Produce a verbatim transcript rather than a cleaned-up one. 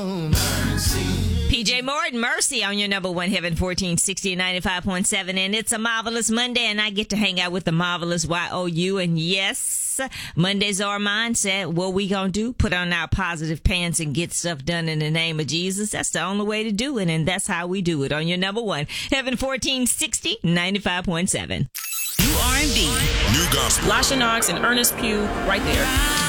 P J Morton, Mercy on your number one Heaven fourteen sixty ninety-five point seven. And it's a marvelous Monday, and I get to hang out with the marvelous Y O U. And yes, Monday's our mindset. What we gonna do? Put on our positive pants and get stuff done in the name of Jesus. That's the only way to do it, and that's how we do it on your number one Heaven fourteen sixty ninety-five point seven. New R and B. New gospel. Lasha Knox and Ernest Pugh right there.